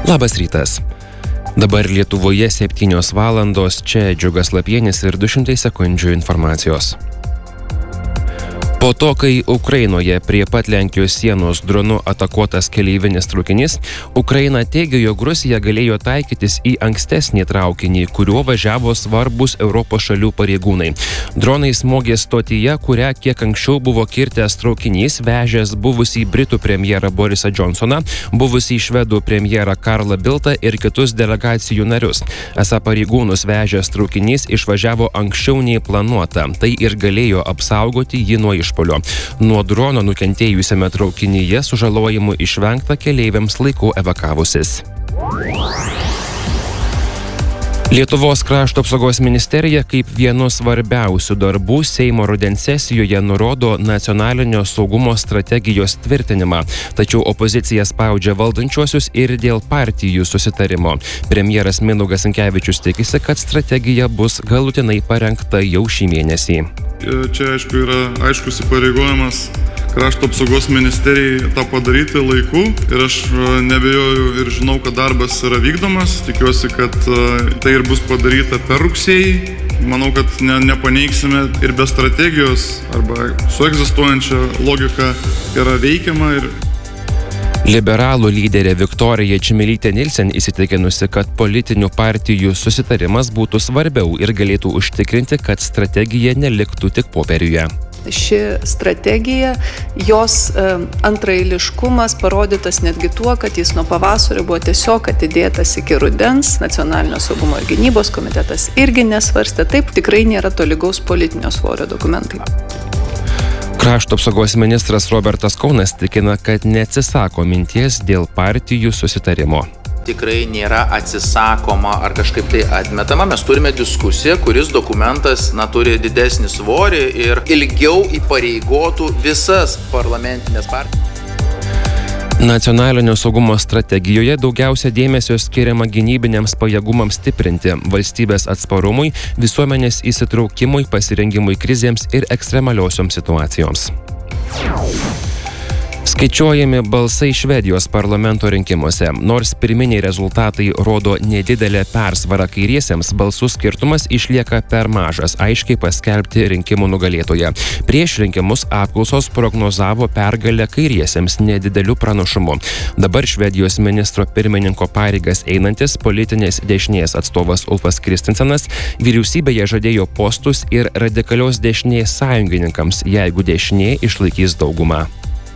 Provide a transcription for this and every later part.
Labas rytas. Dabar Lietuvoje 7 valandos, čia Džiugas Lapienis ir 200 sekundžių informacijos. Po to, kai Ukrainoje prie pat Lenkijos sienos dronu atakuotas keleivinis traukinys, Ukraina teigia, jog Rusija galėjo taikytis į ankstesnį traukinį, kuriuo važiavo svarbus Europos šalių pareigūnai. Dronai smogė stotyje, kurią kiek anksčiau buvo kirtęs traukinys, vežęs buvusį Britų premjerą Borisą Johnsoną, buvusį švedų premjerą Karlą Bildtą ir kitus delegacijų narius. Esą pareigūnus vežęs traukinys išvažiavo anksčiau nei planuota. Tai ir galėjo apsaugoti jį nuo išpuolio. Nuo drono nukentėjusiame traukinyje sužalojimų išvengta keleiviams laiku evakavusis. Lietuvos krašto apsaugos ministerija kaip vienu svarbiausių darbų Seimo rudens sesijoje nurodo nacionalinio saugumo strategijos tvirtinimą, tačiau opozicija spaudžia valdančiuosius ir dėl partijų susitarimo. Premjeras Mindaugas Sinkevičius tikisi, kad strategija bus galutinai parengta jau šį mėnesį. Čia yra aiškus įpareigojimas krašto apsaugos ministerijai tą padaryti laiku ir aš nebejoju ir žinau, kad darbas yra vykdomas. Tikiuosi, kad tai ir bus padaryta per rugsėjį. Manau, kad nepaneigsime ir be strategijos arba su egzistuojančia logika yra veikiama. Liberalų lyderė Viktorija Čmilytė Nilsen įsitikinusi, kad politinių partijų susitarimas būtų svarbiau ir galėtų užtikrinti, kad strategija neliktų tik popieriuje. Ši strategija, jos antraeiliškumas parodytas netgi tuo, kad jis nuo pavasario buvo tiesiog atidėtas iki rudens. Nacionalinio saugumo ir gynybos komitetas irgi nesvarstė. Taip, tikrai nėra tolygaus politinio svorio dokumentai. Krašto apsaugos ministras Robertas Kaunas tikina, kad neatsisako minties dėl partijų susitarimo. Tikrai nėra atsisakoma ar kažkaip tai atmetama. Mes turime diskusiją, kuris dokumentas turi didesnį svorį ir ilgiau įpareigotų visas parlamentinės partijas. Nacionalinio saugumo strategijoje daugiausia dėmesio skiriama gynybiniams pajėgumams stiprinti, valstybės atsparumui, visuomenės įsitraukimui, pasirengimui krizėms ir ekstremaliosioms situacijoms. Skaičiuojami balsai Švedijos parlamento rinkimuose. Nors pirminiai rezultatai rodo nedidelę persvarą kairiesiems, balsų skirtumas išlieka per mažas, aiškiai paskelbti rinkimų nugalėtoją. Prieš rinkimus apklausos prognozavo pergalę kairiesiems nedideliu pranašumu. Dabar Švedijos ministro pirmininko pareigas einantis politinės dešinės atstovas Ulfas Kristensenas vyriausybėje žadėjo postus ir radikalios dešinės sąjungininkams, jeigu dešinė išlaikys daugumą.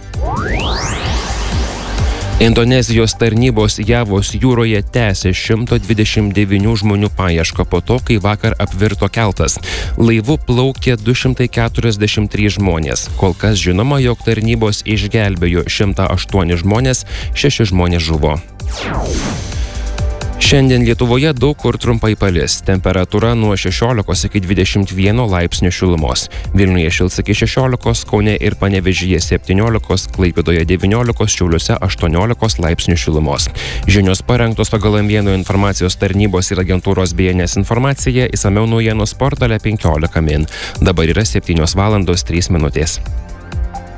Indonezijos tarnybos Javos jūroje tęsė 129 žmonių paiešką po to, kai vakar apvirto keltas. Laivu plaukė 243 žmonės. Kol kas žinoma, jog tarnybos išgelbėjo 108 žmonės, 6 žmonės žuvo. Šiandien Lietuvoje daug kur trumpai palis. Temperatūra nuo 16 iki 21 laipsnių šilumos. Vilniuje šils iki 16, Kaune ir Panevėžyje 17, Klaipėdoje 19, Šiauliuose 18 laipsnių šilumos. Žinios parengtos pagal M1 informacijos tarnybos ir agentūros BNS informacija, išsamiau naujienos portale 15 min. Dabar yra 7 valandos 3 minutės.